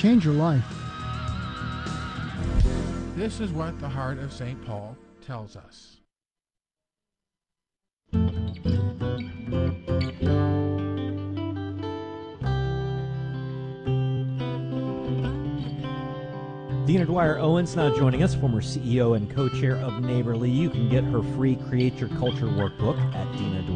change your life. This is what the heart of St. Paul tells us. Dina Dwyer Owens now joining us, former CEO and co-chair of Neighborly. You can get her free Create Your Culture workbook at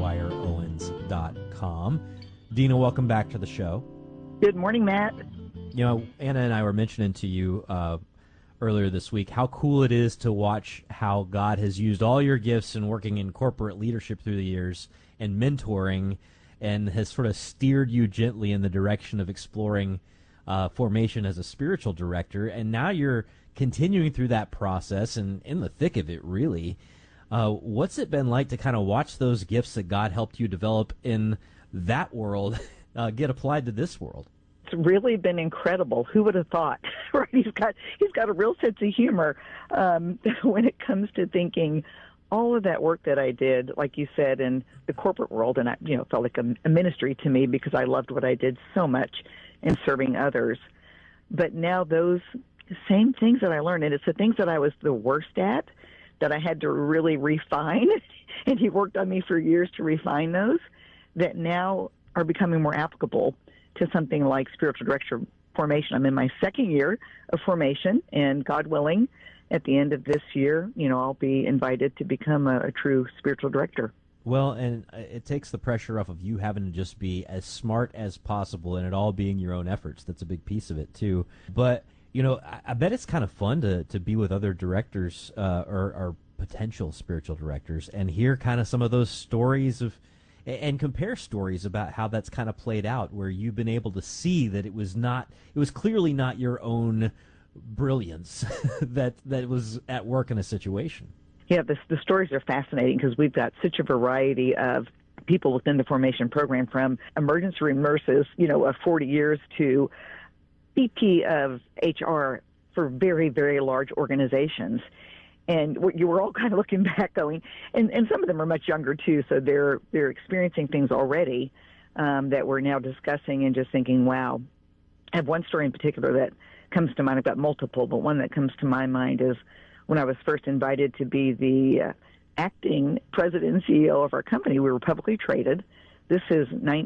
DinaDwyerOwens.com. Dina, welcome back to the show. Good morning, Matt. You know, Anna and I were mentioning to you earlier this week how cool it is to watch how God has used all your gifts in working in corporate leadership through the years and mentoring, and has sort of steered you gently in the direction of exploring formation as a spiritual director, and now you're continuing through that process and in the thick of it, really. What's it been like to kind of watch those gifts that God helped you develop in that world get applied to this world? It's really been incredible. Who would have thought? Right? He's got a real sense of humor when it comes to thinking all of that work that I did, like you said, in the corporate world, and felt like a ministry to me because I loved what I did so much in serving others. But now those same things that I learned, and it's the things that I was the worst at, that I had to really refine, and he worked on me for years to refine those, that now are becoming more applicable to something like spiritual director formation. I'm in my second year of formation, and God willing, at the end of this year, I'll be invited to become a true spiritual director. Well, and it takes the pressure off of you having to just be as smart as possible and it all being your own efforts. That's a big piece of it, too. But, I bet it's kind of fun to be with other directors or potential spiritual directors and hear kind of some of those stories of and compare stories about how that's kind of played out, where you've been able to see that it was clearly not your own brilliance that was at work in a situation. Yeah, the stories are fascinating because we've got such a variety of people within the formation program, from emergency room nurses, of 40 years, to VP of HR for very, very large organizations. And you were all kind of looking back going, and some of them are much younger too, so they're experiencing things already that we're now discussing and just thinking, wow. I have one story in particular that comes to mind. I've got multiple, but one that comes to my mind is when I was first invited to be the acting president and CEO of our company. We were publicly traded. This is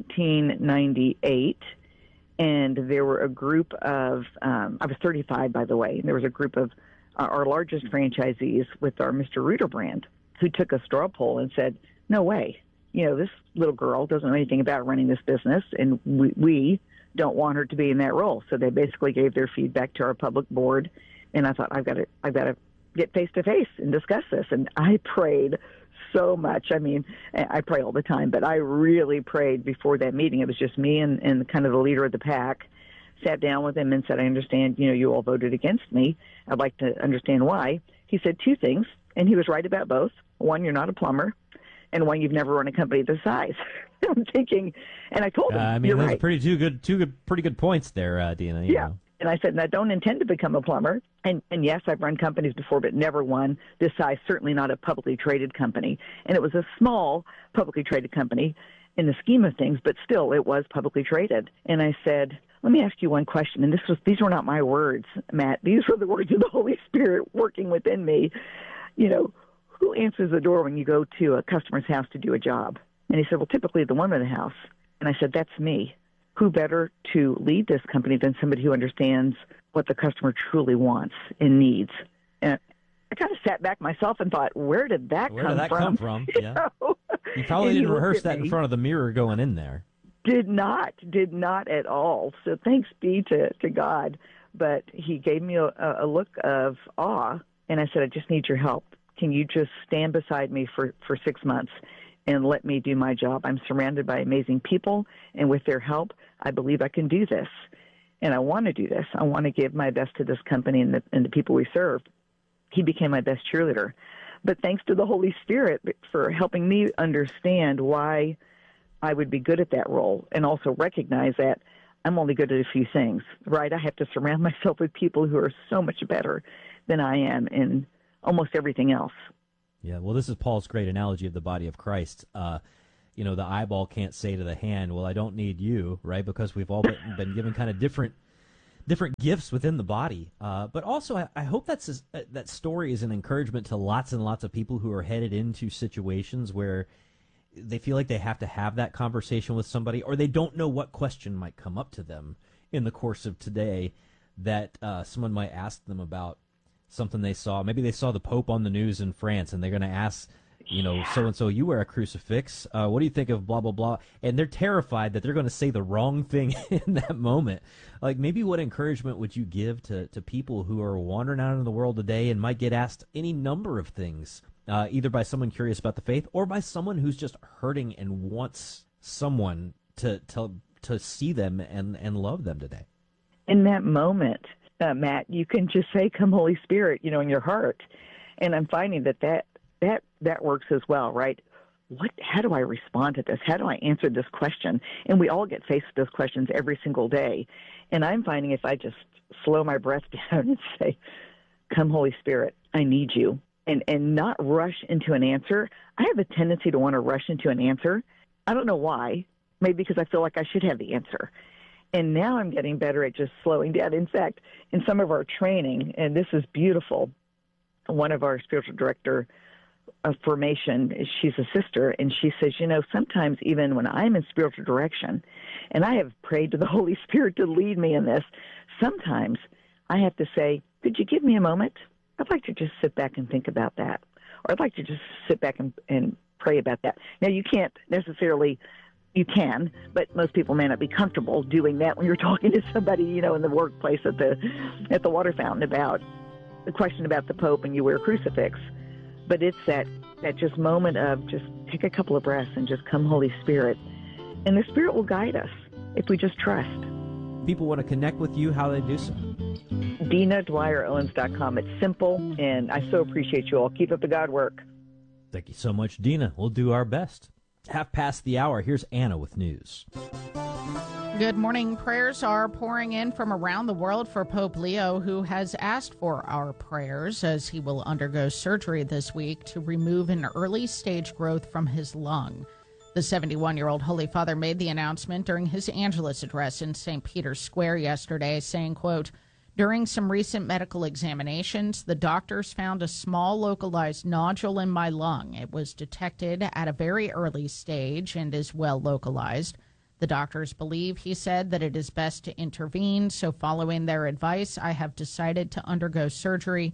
1998, and there were a group of, I was 35, by the way, and there was a group of our largest franchisees with our Mr. Rooter brand who took a straw poll and said, no way, this little girl doesn't know anything about running this business, and we don't want her to be in that role. So they basically gave their feedback to our public board, and I thought, I've got to get face-to-face and discuss this. And I prayed so much. I mean, I pray all the time, but I really prayed before that meeting. It was just me and kind of the leader of the pack. Sat down with him and said, I understand, you all voted against me. I'd like to understand why. He said two things, and he was right about both. One, you're not a plumber, and one, you've never run a company this size. I'm thinking, and I told him, those right. are pretty good points there, Dina. You know. And I said, and I don't intend to become a plumber. And yes, I've run companies before, but never one this size, certainly not a publicly traded company. And it was a small publicly traded company in the scheme of things, but still it was publicly traded. And I said, let me ask you one question. And these were not my words, Matt. These were the words of the Holy Spirit working within me. Who answers the door when you go to a customer's house to do a job? And he said, well, typically the woman in the house. And I said, that's me. Who better to lead this company than somebody who understands what the customer truly wants and needs? And I kind of sat back myself and thought, where did that come from? Yeah. You probably didn't rehearse that in front of the mirror going in there. Did not at all. So thanks be to God. But he gave me a look of awe, and I said, I just need your help. Can you just stand beside me for 6 months and let me do my job? I'm surrounded by amazing people, and with their help, I believe I can do this. And I want to do this. I want to give my best to this company and the people we serve. He became my best cheerleader. But thanks to the Holy Spirit for helping me understand why I would be good at that role, and also recognize that I'm only good at a few things, right? I have to surround myself with people who are so much better than I am in almost everything else. Yeah, well, this is Paul's great analogy of the body of Christ. The eyeball can't say to the hand, well, I don't need you, right? Because we've all been given kind of different different gifts within the body. But also, I hope that story is an encouragement to lots and lots of people who are headed into situations where they feel like they have to have that conversation with somebody, or they don't know what question might come up to them in the course of today that someone might ask them about something they saw. Maybe they saw the Pope on the news in France, and they're going to ask, so-and-so, you wear a crucifix. What do you think of blah, blah, blah? And they're terrified that they're going to say the wrong thing in that moment. Like, maybe what encouragement would you give to people who are wandering out in the world today and might get asked any number of things, either by someone curious about the faith or by someone who's just hurting and wants someone to see them and love them today? In that moment, Matt, you can just say, "Come, Holy Spirit," in your heart. And I'm finding that works as well, right? How do I respond to this? How do I answer this question? And we all get faced with those questions every single day. And I'm finding if I just slow my breath down and say, "Come, Holy Spirit, I need you," and not rush into an answer. I have a tendency to want to rush into an answer. I don't know why. Maybe because I feel like I should have the answer. And now I'm getting better at just slowing down. In fact, in some of our training, and this is beautiful, one of our spiritual director of formation, she's a sister, and she says, sometimes even when I'm in spiritual direction, and I have prayed to the Holy Spirit to lead me in this, sometimes I have to say, "Could you give me a moment? I'd like to just sit back and think about that." Or I'd like to just sit back and pray about that. Now, you can't necessarily... You can, but most people may not be comfortable doing that when you're talking to somebody, in the workplace at the water fountain about the question about the Pope and you wear a crucifix. But it's that just moment of just take a couple of breaths and just come, Holy Spirit. And the Spirit will guide us if we just trust. People want to connect with you, how they do so? DinaDwyerOwens.com. It's simple, and I so appreciate you all. Keep up the God work. Thank you so much, Dina. We'll do our best. 1:30. Here's Anna with news. Good morning. Prayers are pouring in from around the world for Pope Leo, who has asked for our prayers as he will undergo surgery this week to remove an early-stage growth from his lung. The 71-year-old Holy Father made the announcement during his Angelus address in St. Peter's Square yesterday, saying, quote, "During some recent medical examinations, the doctors found a small localized nodule in my lung. It was detected at a very early stage and is well localized. The doctors believe," he said, "that it is best to intervene. So following their advice, I have decided to undergo surgery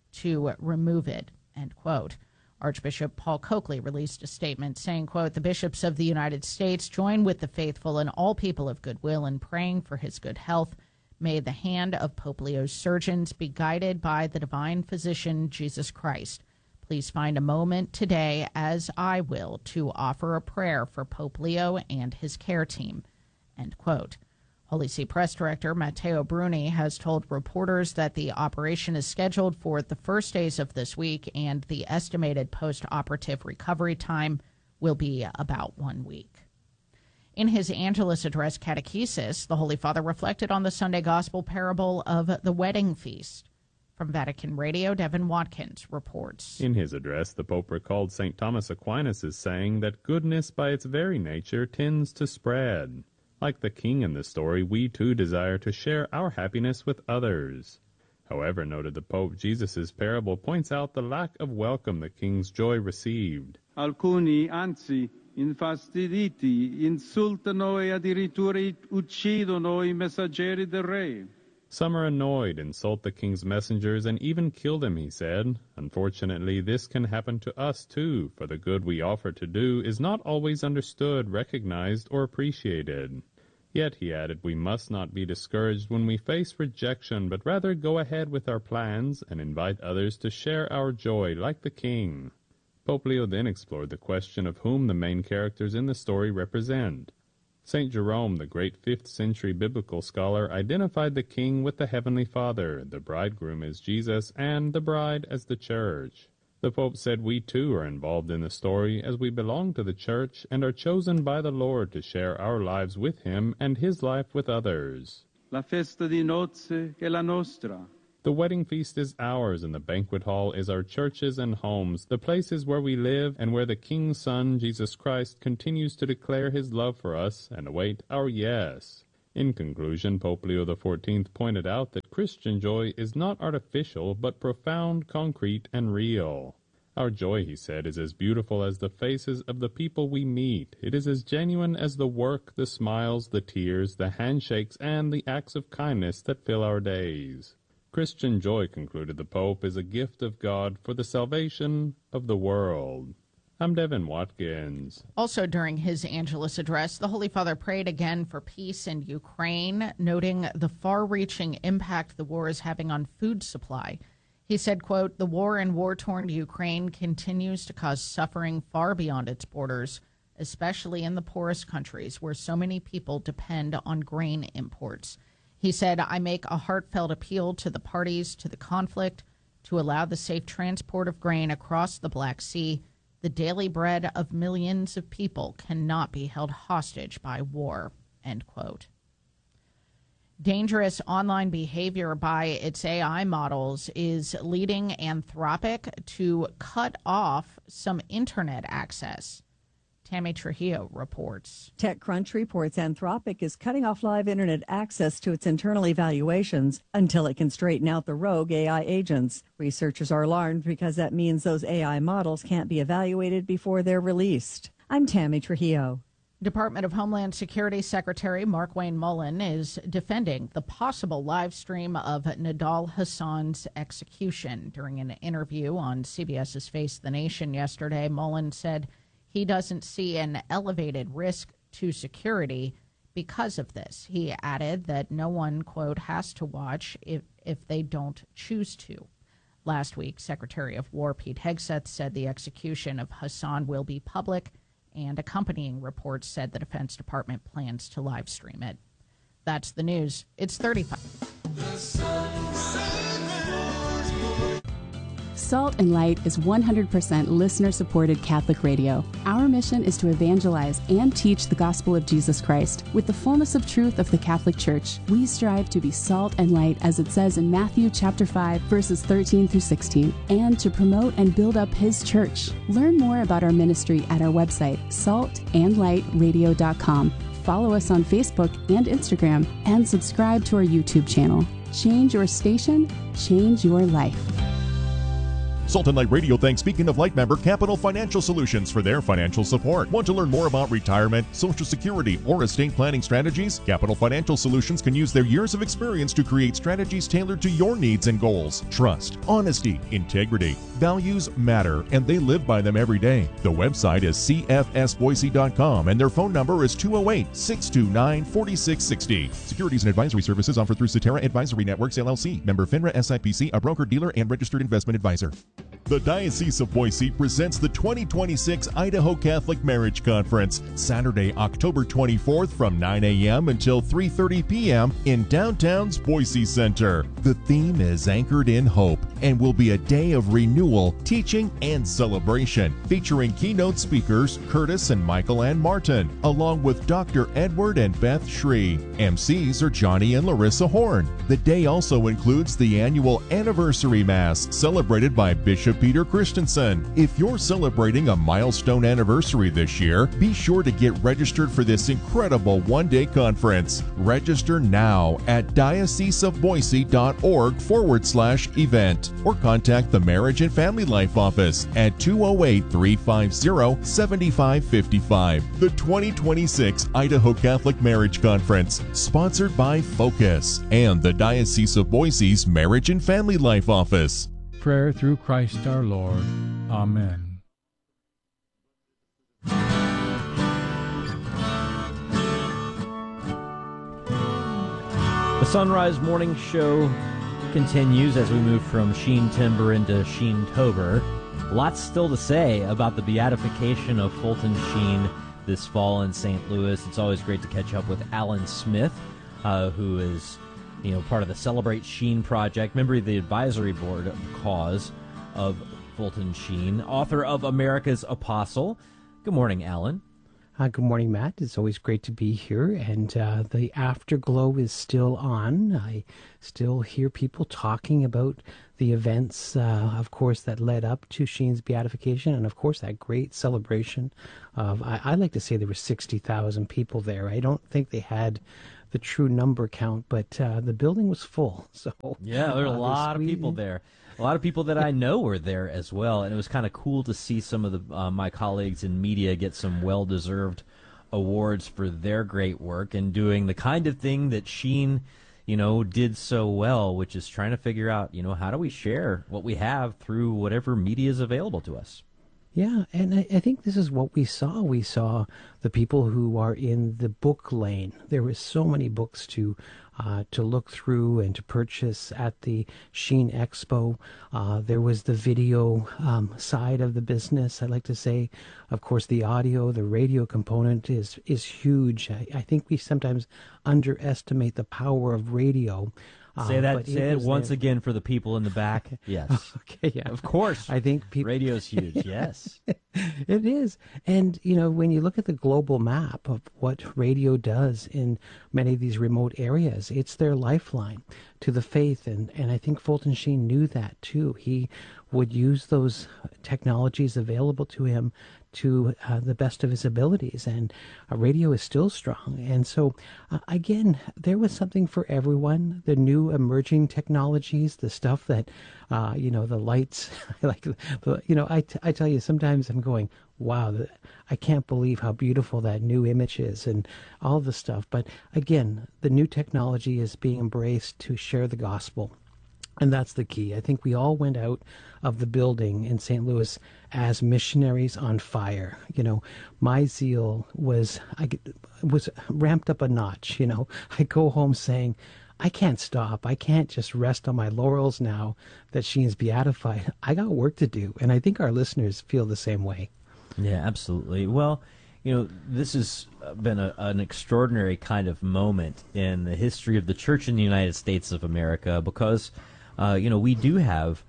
to remove it," end quote. Archbishop Paul Coakley released a statement saying, quote, "The bishops of the United States join with the faithful and all people of goodwill in praying for his good health. May the hand of Pope Leo's surgeons be guided by the divine physician, Jesus Christ. Please find a moment today, as I will, to offer a prayer for Pope Leo and his care team," end quote. Holy See Press Director Matteo Bruni has told reporters that the operation is scheduled for the first days of this week, and the estimated post-operative recovery time will be about 1 week. In his Angelus address catechesis, the Holy Father reflected on the Sunday Gospel parable of the wedding feast. From Vatican Radio, Devin Watkins reports. In his address, the Pope recalled St. Thomas Aquinas' saying that goodness by its very nature tends to spread. Like the king in the story, we too desire to share our happiness with others. However, noted the Pope, Jesus' parable points out the lack of welcome the king's joy received. Alcuni, anzi, infastiditi, insultano e addirittura uccidono I messaggeri del re. Some are annoyed, insult the king's messengers, and even kill them, he said. Unfortunately, this can happen to us too, for the good we offer to do is not always understood, recognized, or appreciated. Yet, he added, we must not be discouraged when we face rejection, but rather go ahead with our plans and invite others to share our joy like the king. Pope Leo then explored the question of whom the main characters in the story represent. St. Jerome, the great 5th century biblical scholar, identified the king with the Heavenly Father, the bridegroom as Jesus, and the bride as the church. The Pope said we too are involved in the story as we belong to the church and are chosen by the Lord to share our lives with him and his life with others. La festa di nozze è la nostra. The wedding feast is ours, and the banquet hall is our churches and homes, the places where we live and where the King's Son, Jesus Christ, continues to declare his love for us and await our yes. In conclusion, Pope Leo XIV pointed out that Christian joy is not artificial, but profound, concrete, and real. Our joy, he said, is as beautiful as the faces of the people we meet. It is as genuine as the work, the smiles, the tears, the handshakes, and the acts of kindness that fill our days. Christian joy, concluded the Pope, is a gift of God for the salvation of the world. I'm Devin Watkins. Also during his Angelus address, the Holy Father prayed again for peace in Ukraine, noting the far-reaching impact the war is having on food supply. He said, quote, "The war in war-torn Ukraine continues to cause suffering far beyond its borders, especially in the poorest countries where so many people depend on grain imports." He said, "I make a heartfelt appeal to the parties to the conflict to allow the safe transport of grain across the Black Sea. The daily bread of millions of people cannot be held hostage by war," end quote. Dangerous online behavior by its AI models is leading Anthropic to cut off some internet access. Tammy Trujillo reports. TechCrunch reports Anthropic is cutting off live internet access to its internal evaluations until it can straighten out the rogue AI agents. Researchers are alarmed because that means those AI models can't be evaluated before they're released. I'm Tammy Trujillo. Department of Homeland Security Secretary Markwayne Mullin is defending the possible live stream of Nidal Hassan's execution. During an interview on CBS's Face the Nation yesterday, Mullin said he doesn't see an elevated risk to security because of this. He added that no one, quote, has to watch if they don't choose to. Last week, Secretary of War Pete Hegseth said the execution of Hassan will be public, and accompanying reports said the Defense Department plans to live stream it. That's the news. It's 35. Salt and Light is 100% listener-supported Catholic radio. Our mission is to evangelize and teach the gospel of Jesus Christ with the fullness of truth of the Catholic Church. We strive to be salt and light, as it says in Matthew chapter 5, verses 13 through 16, and to promote and build up His church. Learn more about our ministry at our website, saltandlightradio.com. Follow us on Facebook and Instagram, and subscribe to our YouTube channel. Change your station, change your life. Salt and Light Radio thanks Beacon of Light member Capital Financial Solutions for their financial support. Want to learn more about retirement, Social Security, or estate planning strategies? Capital Financial Solutions can use their years of experience to create strategies tailored to your needs and goals. Trust, honesty, integrity, values matter, and they live by them every day. The website is cfsboise.com, and their phone number is 208-629-4660. Securities and advisory services offered through Cetera Advisory Networks, LLC. Member FINRA SIPC, a broker-dealer and registered investment advisor. The Diocese of Boise presents the 2026 Idaho Catholic Marriage Conference, Saturday, October 24th from 9 a.m. until 3:30 p.m. in downtown's Boise Center. The theme is Anchored in Hope and will be a day of renewal, teaching, and celebration, featuring keynote speakers Curtis and Michael Ann Martin, along with Dr. Edward and Beth Shree. MCs are Johnny and Larissa Horn. The day also includes the annual Anniversary Mass, celebrated by Bishop Peter Christensen. If you're celebrating a milestone anniversary this year, be sure to get registered for this incredible one-day conference. Register now at dioceseofboise.org/event or contact the Marriage and Family Life Office at 208-350-7555. The 2026 Idaho Catholic Marriage Conference, sponsored by Focus and the Diocese of Boise's Marriage and Family Life Office. Prayer through Christ our Lord. Amen. The Sunrise Morning Show continues as we move from Sheen-Timber into Sheen-Tober. Lots still to say about the beatification of Fulton Sheen this fall in St. Louis. It's always great to catch up with Alan Smith, who is part of the Celebrate Sheen project, member of the advisory board of cause of Fulton Sheen, author of America's Apostle. Good morning, Alan. Good morning, Matt. It's always great to be here, and the afterglow is still on. I still hear people talking about the events, of course, that led up to Sheen's beatification, and of course that great celebration of, I like to say there were 60,000 people there. I don't think they had the true number count, but the building was full. So yeah, there were a lot of people in. there. A lot of people that I know were there as well, and it was kind of cool to see some of the my colleagues in media get some well-deserved awards for their great work and doing the kind of thing that Sheen, did so well, which is trying to figure out, how do we share what we have through whatever media is available to us. Yeah, and I think this is what we saw. We saw the people who are in the book lane. There were so many books to look through and to purchase at the Sheen Expo. There was the video side of the business, I'd like to say. Of course, the audio, the radio component is huge. I think we sometimes underestimate the power of radio. Say it once again for the people in the back. Yes. Okay, yeah. Of course. I think radio's huge, yes. It is. And, when you look at the global map of what radio does in many of these remote areas, it's their lifeline to the faith. And I think Fulton Sheen knew that, too. He would use those technologies available to him to the best of his abilities, and radio is still strong. And so, again, there was something for everyone. The new emerging technologies, the stuff that, the lights, I tell you, sometimes I'm going, wow, I can't believe how beautiful that new image is and all the stuff. But again, the new technology is being embraced to share the gospel. And that's the key. I think we all went out of the building in St. Louis as missionaries on fire. My zeal was ramped up a notch. I go home saying, I can't stop. I can't just rest on my laurels now that Sheen's beatified. I got work to do. And I think our listeners feel the same way. Yeah, absolutely. Well, this has been an extraordinary kind of moment in the history of the church in the United States of America because we do have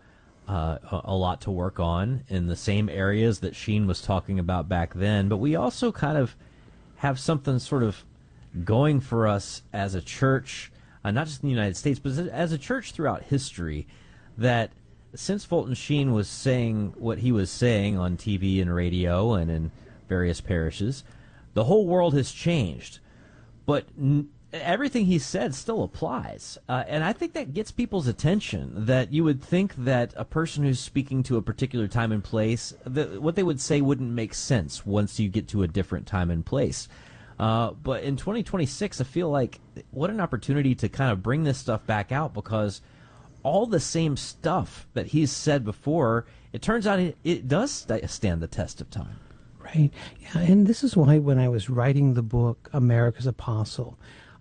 a lot to work on in the same areas that Sheen was talking about back then, but we also kind of have something sort of going for us as a church, not just in the United States, but as a church throughout history, that since Fulton Sheen was saying what he was saying on TV and radio and in various parishes, the whole world has changed. But everything he said still applies. And I think that gets people's attention, that you would think that a person who's speaking to a particular time and place, what they would say wouldn't make sense once you get to a different time and place. But in 2026, I feel like what an opportunity to kind of bring this stuff back out, because all the same stuff that he's said before, it turns out it does stand the test of time. Right. Yeah, and this is why when I was writing the book, America's Apostle,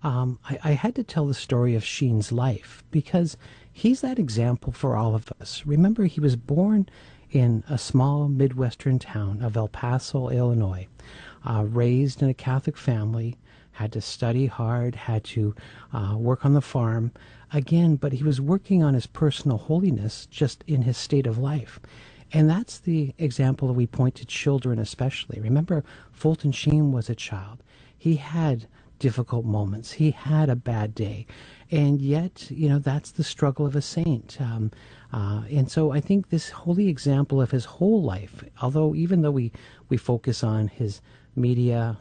I had to tell the story of Sheen's life, because he's that example for all of us. Remember, he was born in a small Midwestern town of El Paso, Illinois, raised in a Catholic family, had to study hard, had to work on the farm. Again, but he was working on his personal holiness just in his state of life. And that's the example that we point to children especially. Remember, Fulton Sheen was a child. He had difficult moments. He had a bad day. And yet, that's the struggle of a saint. And so I think this holy example of his whole life, although even though we focus on his media,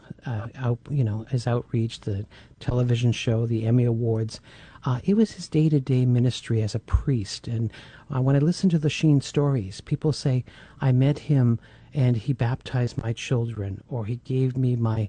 his outreach, the television show, the Emmy Awards, it was his day-to-day ministry as a priest. And when I listen to the Sheen stories, people say, I met him and he baptized my children, or he gave me my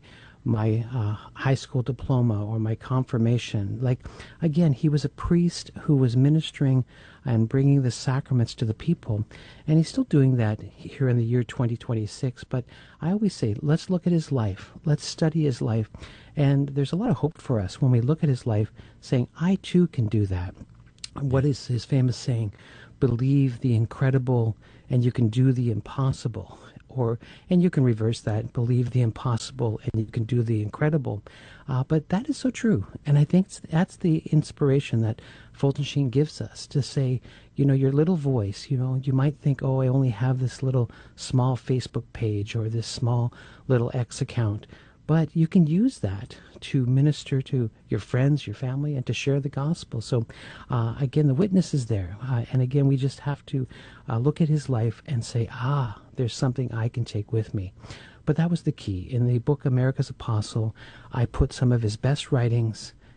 high school diploma or my confirmation. Like, again, he was a priest who was ministering and bringing the sacraments to the people. And he's still doing that here in the year 2026. But I always say, let's look at his life. Let's study his life. And there's a lot of hope for us when we look at his life, saying, I too can do that. What is his famous saying? Believe the incredible and you can do the impossible. And you can reverse that, believe the impossible and you can do the incredible. But that is so true. And I think that's the inspiration that Fulton Sheen gives us, to say, your little voice, you might think, oh, I only have this little small Facebook page or this small little X account. But you can use that to minister to your friends, your family, and to share the gospel. So, again, the witness is there. And again, we just have to look at his life and say, there's something I can take with me. But that was the key. In the book America's Apostle, I put some of his best writings,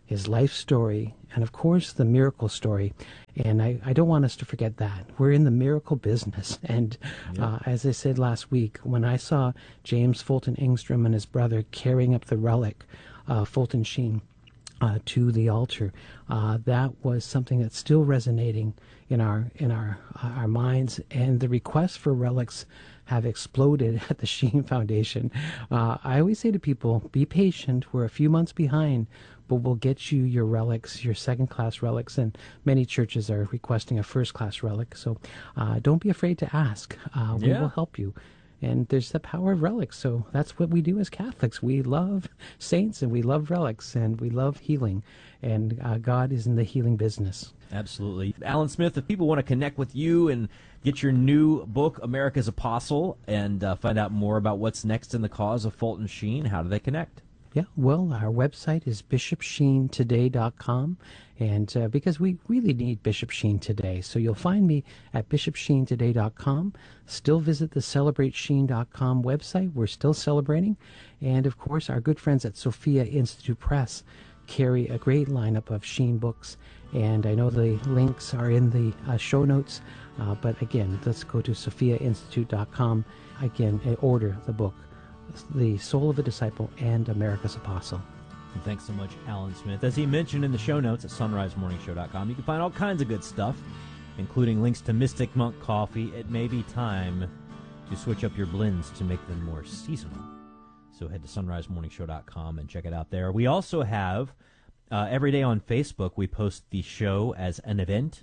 his life story, and of course the miracle story. And I don't want us to forget that. We're in the miracle business. And as I said last week, when I saw James Fulton Engstrom and his brother carrying up the relic, Fulton Sheen, to the altar, that was something that's still resonating in our minds. And the requests for relics have exploded at the Sheen Foundation. I always say to people, be patient. We're a few months behind, but we'll get you your relics, your second-class relics, and many churches are requesting a first-class relic. So don't be afraid to ask. We will help you. And there's the power of relics. So that's what we do as Catholics. We love saints and we love relics and we love healing. And God is in the healing business. Absolutely. Alan Smith, if people want to connect with you and get your new book, America's Apostle, and find out more about what's next in the cause of Fulton Sheen, how do they connect? Yeah, well, our website is bishopsheentoday.com, and because we really need Bishop Sheen today. So you'll find me at bishopsheentoday.com. Still visit the celeratesheen.com website. We're still celebrating. And, of course, our good friends at Sophia Institute Press carry a great lineup of Sheen books. And I know the links are in the show notes. But, again, let's go to sophiainstitute.com. Again, order the book, The Soul of a Disciple and America's Apostle. And thanks so much, Alan Smith. As he mentioned in the show notes at sunrisemorningshow.com, you can find all kinds of good stuff, including links to Mystic Monk coffee. It may be time to switch up your blends to make them more seasonal. So head to sunrisemorningshow.com and check it out there. We also have, every day on Facebook, we post the show as an event.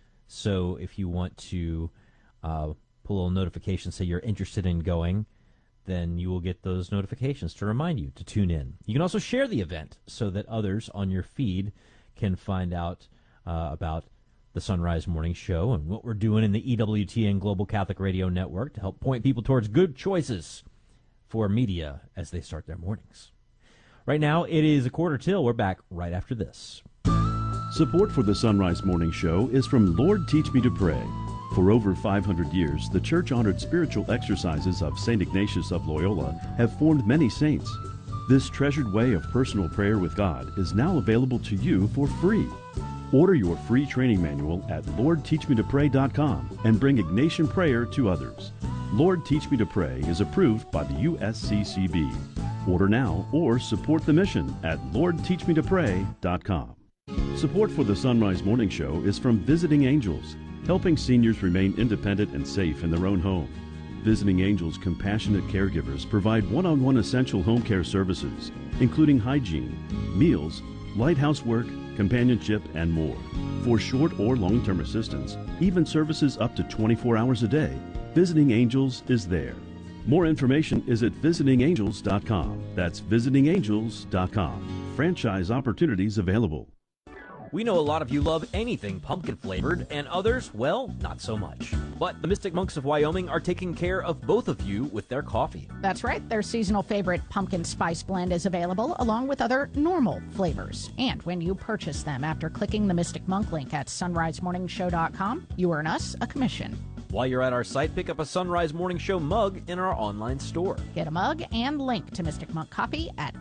So if you want to pull a little notification, say you're interested in going, then you will get those notifications to remind you to tune in. You can also share the event so that others on your feed can find out about the Sunrise Morning Show and what we're doing in the EWTN Global Catholic Radio Network to help point people towards good choices for media as they start their mornings. Right now, it is 1:15. We're back right after this. Support for the Sunrise Morning Show is from Lord Teach Me to Pray. For over 500 years, the church-honored spiritual exercises of St. Ignatius of Loyola have formed many saints. This treasured way of personal prayer with God is now available to you for free. Order your free training manual at LordTeachMeToPray.com and bring Ignatian prayer to others. Lord Teach Me to Pray is approved by the USCCB. Order now or support the mission at LordTeachMeToPray.com. Support for the Sunrise Morning Show is from Visiting Angels, helping seniors remain independent and safe in their own home. Visiting Angels compassionate caregivers provide one-on-one essential home care services, including hygiene, meals, light housework, companionship, and more. For short or long-term assistance, even services up to 24 hours a day, Visiting Angels is there. More information is at visitingangels.com. That's visitingangels.com. Franchise opportunities available. We know a lot of you love anything pumpkin-flavored, and others, well, not so much. But the Mystic Monks of Wyoming are taking care of both of you with their coffee. That's right. Their seasonal favorite pumpkin spice blend is available, along with other normal flavors. And when you purchase them after clicking the Mystic Monk link at sunrisemorningshow.com, you earn us a commission. While you're at our site, pick up a Sunrise Morning Show mug in our online store. Get a mug and link to Mystic Monk coffee at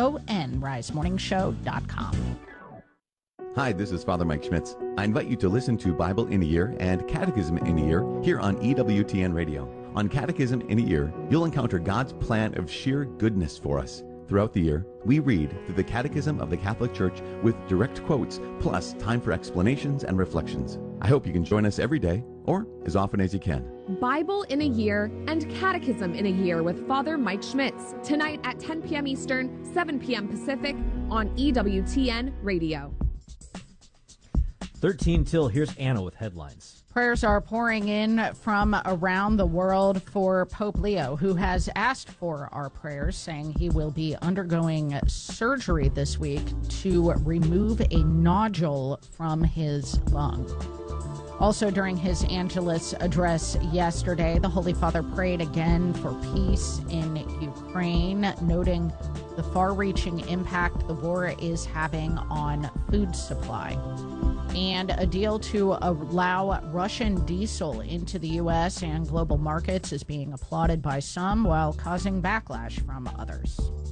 sunrisemorningshow.com. Hi, this is Father Mike Schmitz. I invite you to listen to Bible in a Year and Catechism in a Year here on EWTN Radio. On Catechism in a Year, you'll encounter God's plan of sheer goodness for us. Throughout the year, we read through the Catechism of the Catholic Church with direct quotes, plus time for explanations and reflections. I hope you can join us every day, or as often as you can. Bible in a Year and Catechism in a Year with Father Mike Schmitz, tonight at 10 p.m. Eastern, 7 p.m. Pacific on EWTN Radio. 13 till, here's Anna with headlines. Prayers are pouring in from around the world for Pope Leo, who has asked for our prayers, saying he will be undergoing surgery this week to remove a nodule from his lung. Also, during his Angelus address yesterday, the Holy Father prayed again for peace in Ukraine, noting the far-reaching impact the war is having on food supply. And a deal to allow Russian diesel into the U.S. and global markets is being applauded by some while causing backlash from others.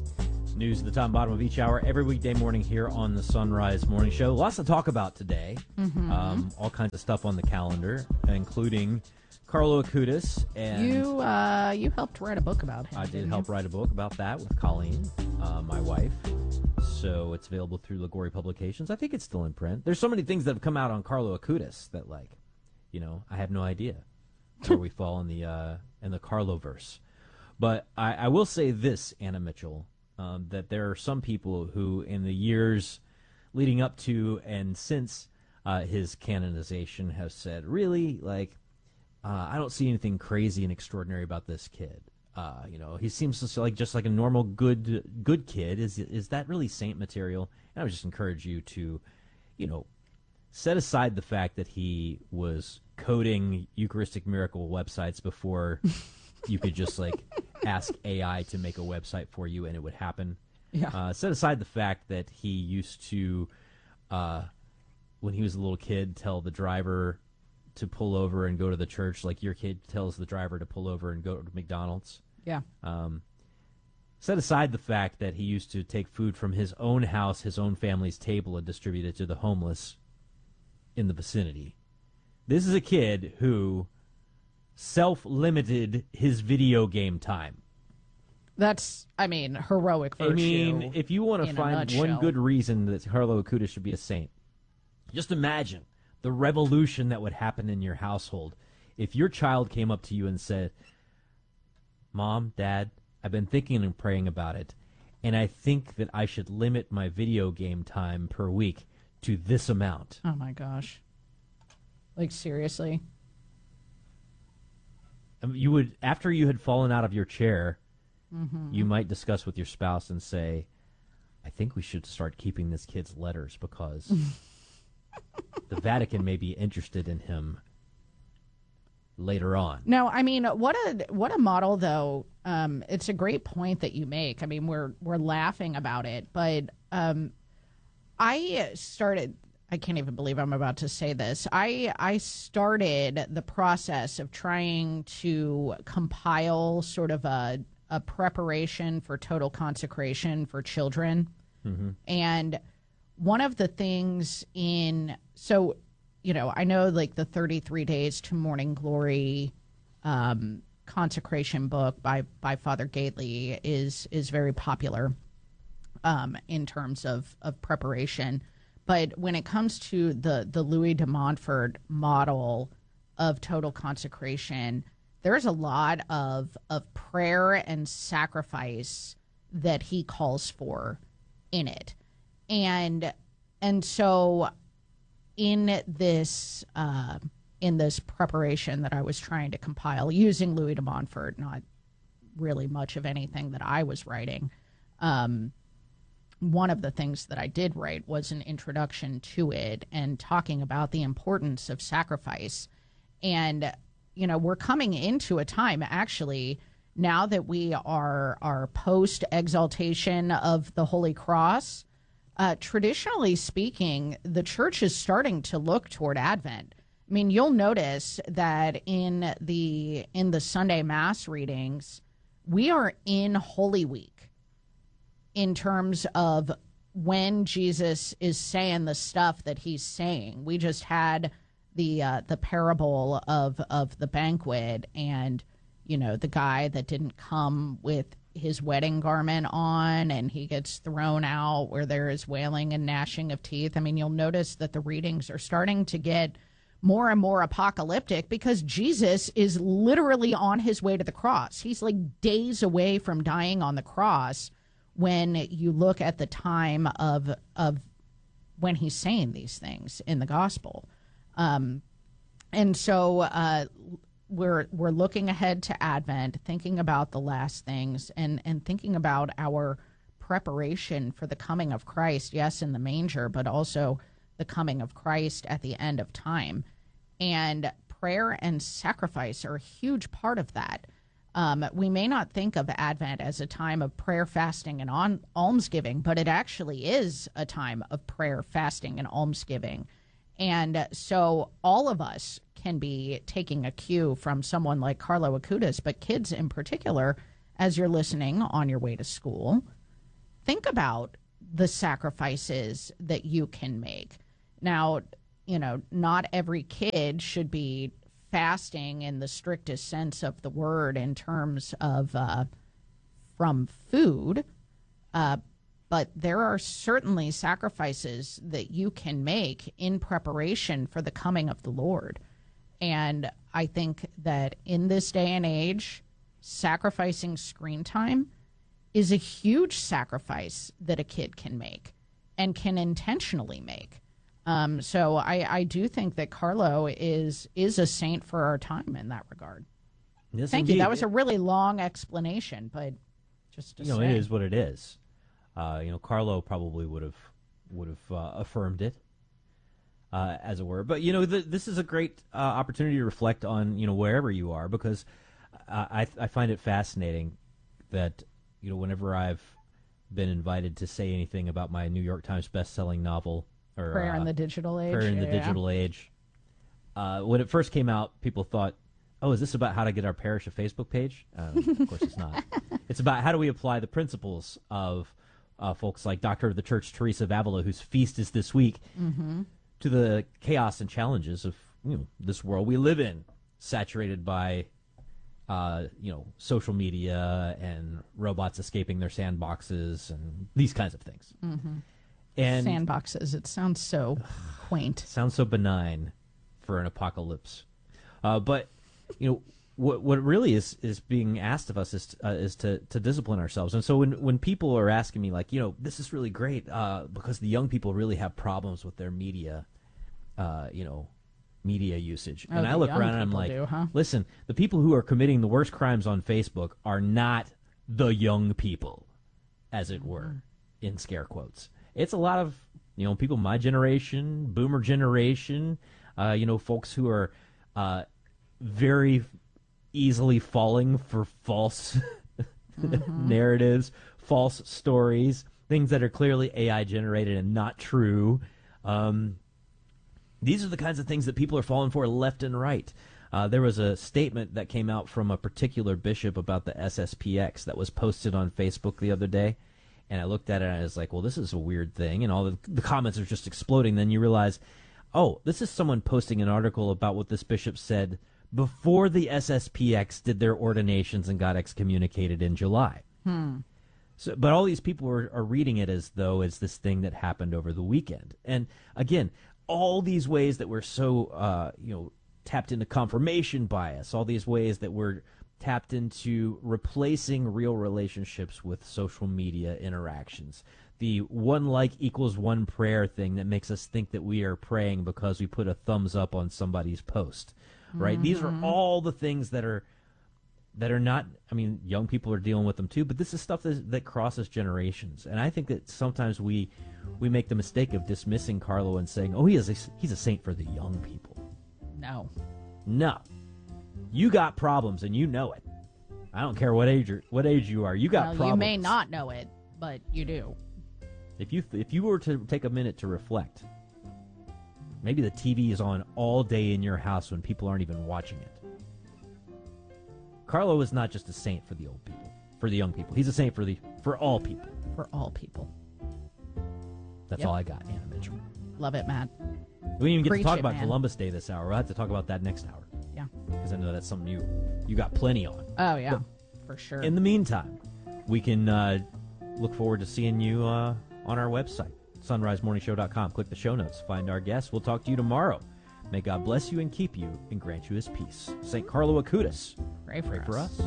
News at the top and bottom of each hour every weekday morning here on the Sunrise Morning Show. Lots to talk about today. All kinds of stuff on the calendar, including Carlo Acutis. And you helped write a book about him. I did help write a book about that with Colleen, my wife. So it's available through Liguori Publications. I think it's still in print. There's so many things that have come out on Carlo Acutis that, like, I have no idea where we fall in the Carlo verse. But I will say this, Anna Mitchell, that there are some people who, in the years leading up to and since his canonization, have said, really, like, I don't see anything crazy and extraordinary about this kid. He seems just like a normal good kid. Is that really saint material? And I would just encourage you to, set aside the fact that he was coding Eucharistic Miracle websites before you could just ask AI to make a website for you and it would happen. Yeah. Set aside the fact that he used to, when he was a little kid, tell the driver to pull over and go to the church, like your kid tells the driver to pull over and go to McDonald's. Yeah. Set aside the fact that he used to take food from his own house, his own family's table, and distribute it to the homeless in the vicinity. This is a kid who self-limited his video game time. That's, heroic virtue. If you want to find one good reason that Carlo Acutis should be a saint, just imagine the revolution that would happen in your household if your child came up to you and said, Mom, Dad, I've been thinking and praying about it, and I think that I should limit my video game time per week to this amount. Oh, my gosh. Like, seriously? You would, after you had fallen out of your chair, you might discuss with your spouse and say, I think we should start keeping this kid's letters because the Vatican may be interested in him later on. No, what a model, though. It's a great point that you make. We're laughing about it, but I can't even believe I'm about to say this. I started the process of trying to compile sort of a preparation for total consecration for children. And one of the things I know like the 33 Days to Morning Glory consecration book by Father Gately is very popular in terms of preparation. But when it comes to the Louis de Montfort model of total consecration, there's a lot of prayer and sacrifice that he calls for in it. And so in this preparation that I was trying to compile using Louis de Montfort, not really much of anything that I was writing, one of the things that I did write was an introduction to it and talking about the importance of sacrifice. And, we're coming into a time, actually, now that we are post-exaltation of the Holy Cross. Traditionally speaking, the church is starting to look toward Advent. You'll notice that in the Sunday Mass readings, we are in Holy Week in terms of when Jesus is saying the stuff that he's saying. We just had the parable of the banquet and, the guy that didn't come with his wedding garment on and he gets thrown out where there is wailing and gnashing of teeth. You'll notice that the readings are starting to get more and more apocalyptic because Jesus is literally on his way to the cross. He's like days away from dying on the cross when you look at the time of when he's saying these things in the gospel. And so we're looking ahead to Advent, thinking about the last things and thinking about our preparation for the coming of Christ, yes, in the manger, but also the coming of Christ at the end of time. And prayer and sacrifice are a huge part of that. We may not think of Advent as a time of prayer, fasting, and almsgiving, but it actually is a time of prayer, fasting, and almsgiving. And so all of us can be taking a cue from someone like Carlo Acutis, but kids in particular, as you're listening on your way to school, think about the sacrifices that you can make. Now, not every kid should be fasting in the strictest sense of the word in terms of from food, but there are certainly sacrifices that you can make in preparation for the coming of the Lord. And I think that in this day and age, sacrificing screen time is a huge sacrifice that a kid can make and can intentionally make. So I do think that Carlo is a saint for our time in that regard. Yes, Thank indeed. you. That was a really long explanation, but just to say. It is what it is. Carlo probably would have affirmed it, as it were. But this is a great opportunity to reflect on wherever you are, because I find it fascinating that whenever I've been invited to say anything about my New York Times best-selling novel, or Prayer in the Digital Age. Prayer in the Digital Age. When it first came out, people thought, "Oh, is this about how to get our parish a Facebook page?" Of course, it's not. It's about how do we apply the principles of folks like Doctor of the Church Teresa of Avila, whose feast is this week, to the chaos and challenges of this world we live in, saturated by social media and robots escaping their sandboxes and these kinds of things. And sandboxes. It sounds so quaint. Sounds so benign for an apocalypse. But what really is being asked of us is to discipline ourselves. And so when people are asking me, like, this is really great because the young people really have problems with their media usage. And I look around and I'm like, listen, the people who are committing the worst crimes on Facebook are not the young people, as it were, in scare quotes. It's a lot of, people my generation, boomer generation, folks who are very easily falling for false narratives, false stories, things that are clearly AI generated and not true. These are the kinds of things that people are falling for left and right. There was a statement that came out from a particular bishop about the SSPX that was posted on Facebook the other day. And I looked at it and I was like, well, this is a weird thing. And all the comments are just exploding. Then you realize, oh, this is someone posting an article about what this bishop said before the SSPX did their ordinations and got excommunicated in July. So, but all these people are reading it as though it's this thing that happened over the weekend. And again, all these ways that we're so, tapped into confirmation bias, all these ways that we're tapped into replacing real relationships with social media interactions. The one like equals one prayer thing that makes us think that we are praying because we put a thumbs up on somebody's post, right? These are all the things that are not, young people are dealing with them too, but this is stuff that crosses generations. And I think that sometimes we make the mistake of dismissing Carlo and saying, oh, he's a saint for the young people. No. You got problems, and you know it. I don't care what age you are. You got problems. You may not know it, but you do. If you were to take a minute to reflect, maybe the TV is on all day in your house when people aren't even watching it. Carlo is not just a saint for the old people, for the young people. He's a saint for all people. For all people. That's all I got, Anna Mitchell. Love it, Matt. We didn't even get to talk about man. Columbus Day this hour. We'll have to talk about that next hour. Yeah. Because I know that's something you got plenty on. Oh, yeah, but for sure. In the meantime, we can look forward to seeing you on our website, sunrisemorningshow.com. Click the show notes. Find our guests. We'll talk to you tomorrow. May God bless you and keep you and grant you his peace. St. Carlo Acutis. Pray for us.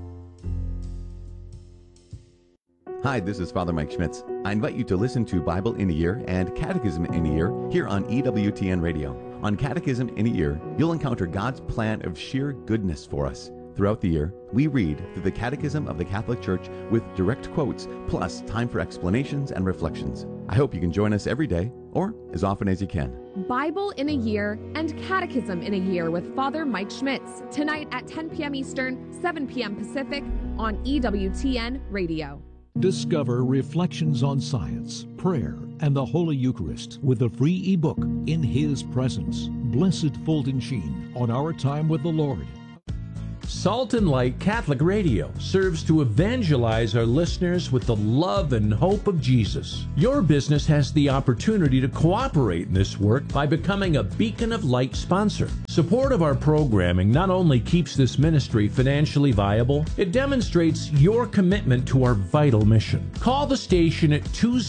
Hi, this is Father Mike Schmitz. I invite you to listen to Bible in a Year and Catechism in a Year here on EWTN Radio. On Catechism in a Year, you'll encounter God's plan of sheer goodness for us. Throughout the year, we read through the Catechism of the Catholic Church with direct quotes, plus time for explanations and reflections. I hope you can join us every day, or as often as you can. Bible in a Year and Catechism in a Year with Father Mike Schmitz, tonight at 10 p.m. Eastern, 7 p.m. Pacific on EWTN Radio. Discover Reflections on Science, Prayer, and the Holy Eucharist with a free ebook, In His Presence. Blessed Fulton Sheen on Our Time with the Lord. Salt and Light Catholic Radio serves to evangelize our listeners with the love and hope of Jesus. Your business has the opportunity to cooperate in this work by becoming a Beacon of Light sponsor. Support of our programming not only keeps this ministry financially viable, it demonstrates your commitment to our vital mission. Call the station at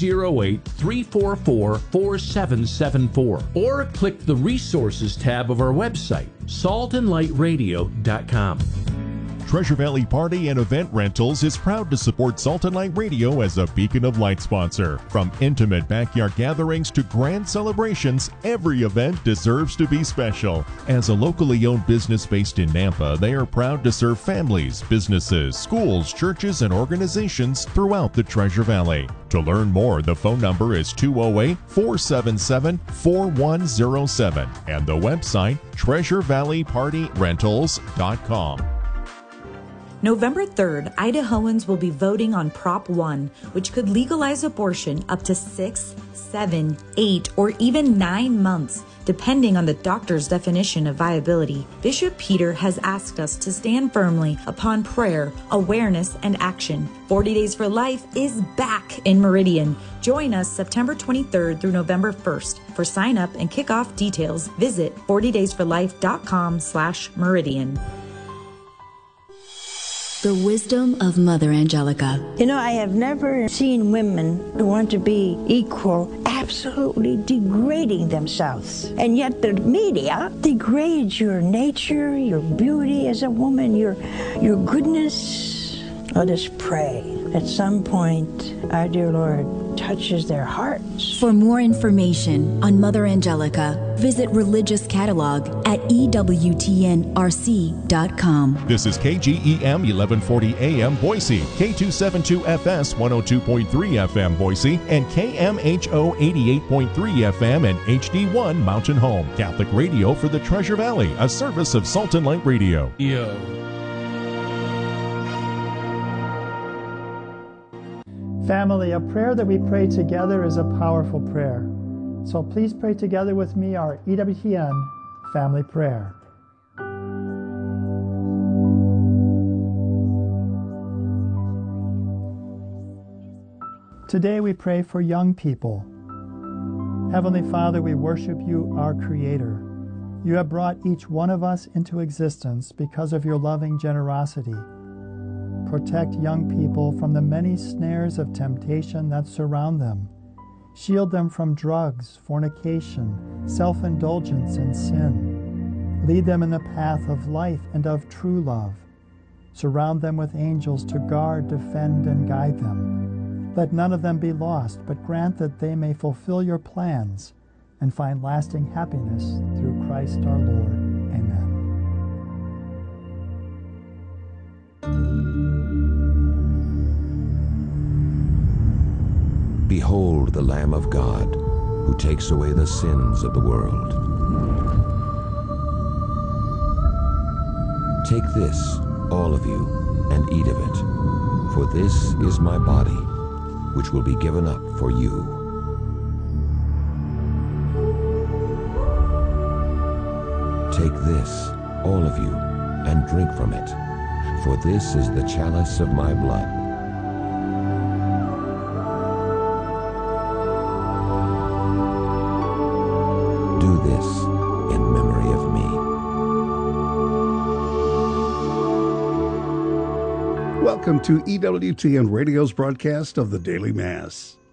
208-344-4774 or click the Resources tab of our website, saltandlightradio.com. Treasure Valley Party and Event Rentals is proud to support Salt and Light Radio as a Beacon of Light sponsor. From intimate backyard gatherings to grand celebrations, every event deserves to be special. As a locally owned business based in Nampa, they are proud to serve families, businesses, schools, churches, and organizations throughout the Treasure Valley. To learn more, the phone number is 208-477-4107 and the website treasurevalleypartyrentals.com. November 3rd, Idahoans will be voting on Prop 1, which could legalize abortion up to 6, 7, 8, or even 9 months, depending on the doctor's definition of viability. Bishop Peter has asked us to stand firmly upon prayer, awareness, and action. 40 Days for Life is back in Meridian. Join us September 23rd through November 1st. For sign up and kickoff details, visit 40daysforlife.com/Meridian. The wisdom of Mother Angelica. You know, I have never seen women who want to be equal absolutely degrading themselves. And yet the media degrades your nature, your beauty as a woman, your goodness. Let us pray. At some point, our dear Lord touches their hearts. For more information on Mother Angelica, visit Religious Catalog at EWTNRC.com. This is KGEM 1140 AM Boise, K272FS 102.3 FM Boise, and KMHO 88.3 FM and HD1 Mountain Home. Catholic radio for the Treasure Valley, a service of Salt and Light Radio. Family, a prayer that we pray together is a powerful prayer. So please pray together with me our EWTN family prayer. Today we pray for young people. Heavenly Father, we worship you, our Creator. You have brought each one of us into existence because of your loving generosity. Protect young people from the many snares of temptation that surround them. Shield them from drugs, fornication, self-indulgence, and sin. Lead them in the path of life and of true love. Surround them with angels to guard, defend, and guide them. Let none of them be lost, but grant that they may fulfill your plans and find lasting happiness through Christ our Lord. Amen. Behold the Lamb of God, who takes away the sins of the world. Take this, all of you, and eat of it, for this is my body, which will be given up for you. Take this, all of you, and drink from it, for this is the chalice of my blood. Do this in memory of me. Welcome to EWTN Radio's broadcast of the Daily Mass.